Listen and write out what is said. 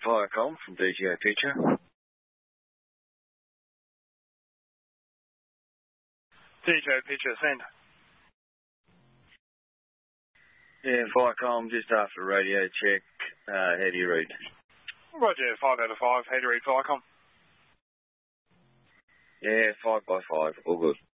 Viacom from DGA Picture. DGA Picture, send. Yeah, Viacom, just after radio check. How do you read? Roger, 5 out of 5. How do you read Viacom? Yeah, 5 by 5. All good.